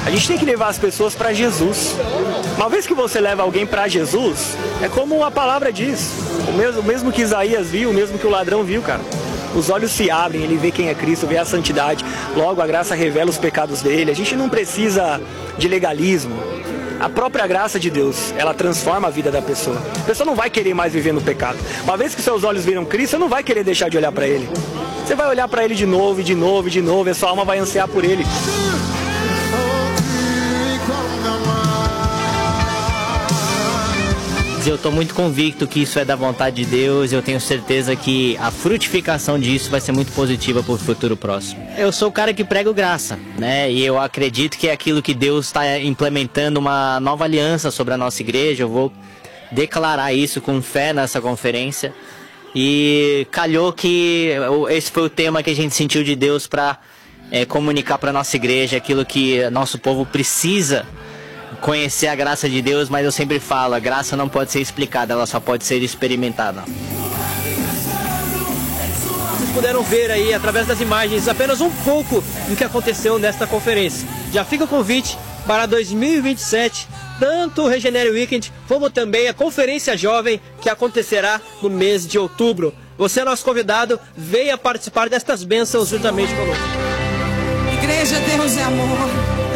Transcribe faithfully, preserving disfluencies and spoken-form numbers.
A gente tem que levar as pessoas para Jesus. Uma vez que você leva alguém para Jesus, é como a palavra diz. O mesmo, o mesmo que Isaías viu, o mesmo que o ladrão viu, cara. Os olhos se abrem, ele vê quem é Cristo, vê a santidade. Logo, a graça revela os pecados dele. A gente não precisa de legalismo. A própria graça de Deus, ela transforma a vida da pessoa. A pessoa não vai querer mais viver no pecado. Uma vez que seus olhos viram Cristo, você não vai querer deixar de olhar para ele. Você vai olhar para ele de novo, e de novo, e de novo, e a sua alma vai ansiar por ele. Eu estou muito convicto que isso é da vontade de Deus. Eu tenho certeza que a frutificação disso vai ser muito positiva para o futuro próximo. Eu sou o cara que prego graça, né? E eu acredito que é aquilo que Deus está implementando, uma nova aliança sobre a nossa igreja. Eu vou declarar isso com fé nessa conferência. E calhou que esse foi o tema que a gente sentiu de Deus para é, comunicar para a nossa igreja aquilo que nosso povo precisa conhecer, a graça de Deus. Mas eu sempre falo, a graça não pode ser explicada, ela só pode ser experimentada. Vocês puderam ver aí, através das imagens, apenas um pouco do que aconteceu nesta conferência. Já fica o convite para dois mil e vinte e sete, tanto o Regenere Weekend, como também a Conferência Jovem, que acontecerá no mês de outubro. Você é nosso convidado, venha participar destas bênçãos juntamente conosco. Igreja, Deus é amor.